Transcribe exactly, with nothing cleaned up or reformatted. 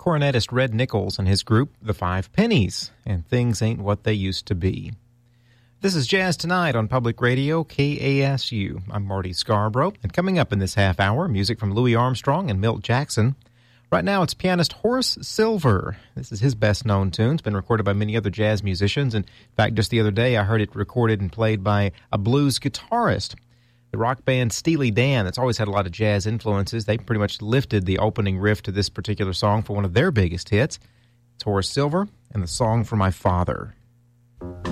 cornetist Red Nichols and his group, The Five Pennies, and Things Ain't What They Used to Be. This is Jazz Tonight on Public Radio, K A S U. I'm Marty Scarborough, and coming up in this half hour, music from Louis Armstrong and Milt Jackson. Right now, it's pianist Horace Silver. This is his best-known tune. It's been recorded by many other jazz musicians, and in fact, just the other day, I heard it recorded and played by a blues guitarist. The rock band Steely Dan, that's always had a lot of jazz influences, they pretty much lifted the opening riff to this particular song for one of their biggest hits. It's Horace Silver and the Song for My Father.